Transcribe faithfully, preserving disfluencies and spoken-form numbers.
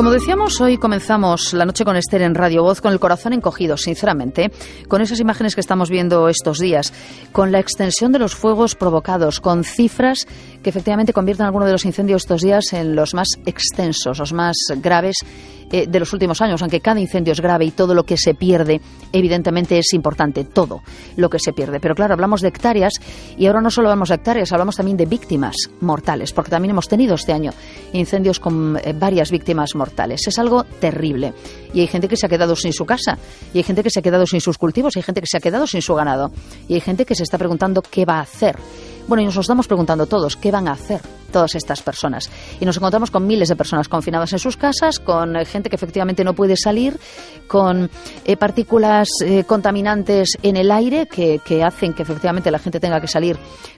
Como decíamos, hoy comenzamos la noche con Esther en Radio Voz con el corazón encogido, sinceramente, con esas imágenes que estamos viendo estos días, con la extensión de los fuegos provocados, con cifras que efectivamente convierten algunos de los incendios estos días en los más extensos, los más graves eh, de los últimos años, aunque cada incendio es grave y todo lo que se pierde, evidentemente es importante, todo lo que se pierde. Pero claro, hablamos de hectáreas y ahora no solo hablamos de hectáreas, hablamos también de víctimas mortales, porque también hemos tenido este año incendios con eh, varias víctimas mortales. Es algo terrible. Y hay gente que se ha quedado sin su casa, y hay gente que se ha quedado sin sus cultivos, y hay gente que se ha quedado sin su ganado, y hay gente que se está preguntando qué va a hacer. Bueno, y nos estamos preguntando todos, ¿qué van a hacer todas estas personas? Y nos encontramos con miles de personas confinadas en sus casas, con eh, gente que efectivamente no puede salir, con eh, partículas eh, contaminantes en el aire que, que hacen que efectivamente la gente tenga que salir